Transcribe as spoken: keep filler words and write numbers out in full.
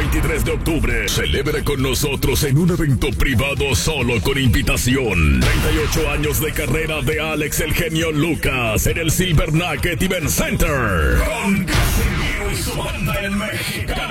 veintitrés de octubre, celebre con nosotros en un evento privado solo con invitación. treinta y ocho años de carrera de Alex el Genio Lucas en el Silver Nugget Event Center. Con Casimiro y su banda en Mexicana.